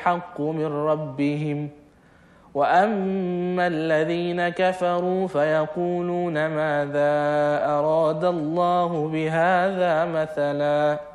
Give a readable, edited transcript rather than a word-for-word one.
الحق من ربهم وأما الذين كفروا فيقولون ماذا أراد الله بهذا مثلا